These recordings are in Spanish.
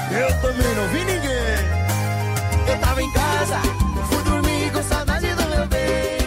Eu também não vi ninguém. Eu tava em casa, fui dormir com saudade do meu bem.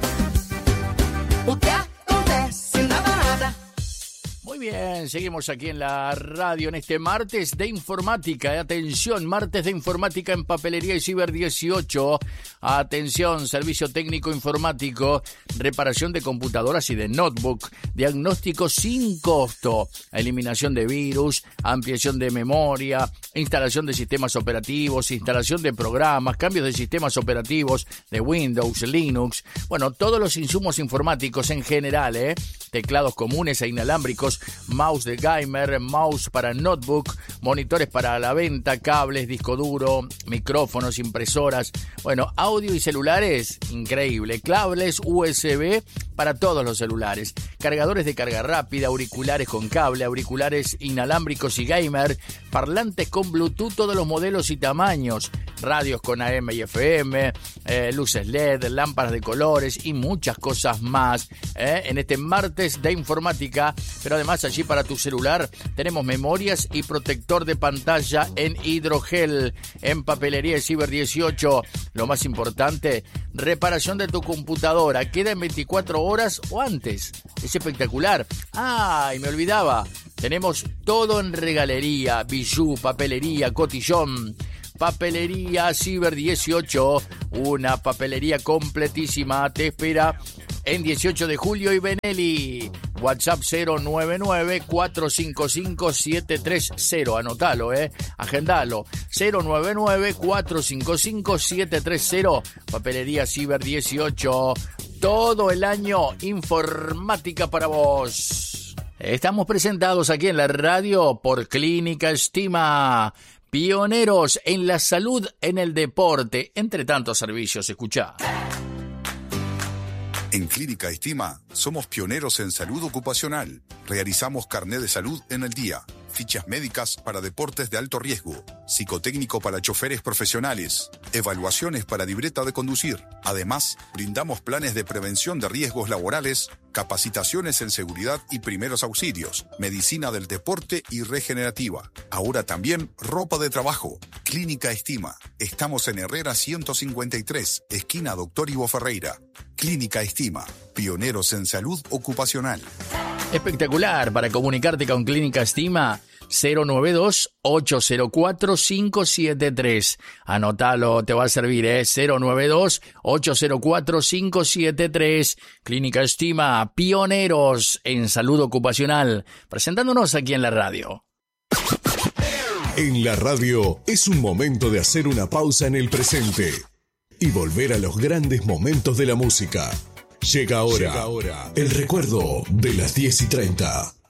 O que acontece? Nada. Muy bien, seguimos aquí en la radio en este martes de informática. Atención, martes de informática en Papelería y Ciber 18. Atención, servicio técnico informático, reparación de computadoras y de notebook, diagnóstico sin costo, eliminación de virus, ampliación de memoria, instalación de sistemas operativos, instalación de programas, cambios de sistemas operativos de Windows, Linux. Bueno, todos los insumos informáticos en general, teclados comunes e inalámbricos, mouse de gamer, mouse para notebook, monitores para la venta, cables, disco duro, micrófonos, impresoras, bueno, audio y celulares, increíble, cables USB para todos los celulares, cargadores de carga rápida, auriculares con cable, auriculares inalámbricos y gamer, parlantes con Bluetooth, todos los modelos y tamaños, radios con AM y FM, luces LED, lámparas de colores y muchas cosas más, en este martes de informática. Pero además allí para tu celular tenemos memorias y protector de pantalla en hidrogel. En Papelería y Ciber 18, lo más importante, reparación de tu computadora, queda en 24 horas o antes. Es espectacular. Y me olvidaba, tenemos todo en regalería, bijú, papelería, cotillón. Papelería Ciber 18, una papelería completísima, te espera en 18 de julio y Benelli. WhatsApp 099-455-730. Anotalo, agendalo. 099-455-730. Papelería Ciber 18. Todo el año informática para vos. Estamos presentados aquí en la radio por Clínica Estima. Pioneros en la salud, en el deporte, entre tantos servicios. Escuchá. En Clínica Estima somos pioneros en salud ocupacional. Realizamos carnet de salud en el día, fichas médicas para deportes de alto riesgo, psicotécnico para choferes profesionales, evaluaciones para libreta de conducir. Además, brindamos planes de prevención de riesgos laborales, capacitaciones en seguridad y primeros auxilios, medicina del deporte y regenerativa. Ahora también ropa de trabajo. Clínica Estima. Estamos en Herrera 153, esquina Doctor Ivo Ferreira. Clínica Estima. Pioneros en salud ocupacional. Espectacular. Para comunicarte con Clínica Estima, 092-804-573. Anótalo, te va a servir, 092-804-573. Clínica Estima, pioneros en salud ocupacional. Presentándonos aquí en la radio. En la radio es un momento de hacer una pausa en el presente y volver a los grandes momentos de la música. Llega ahora el recuerdo de las 10:30.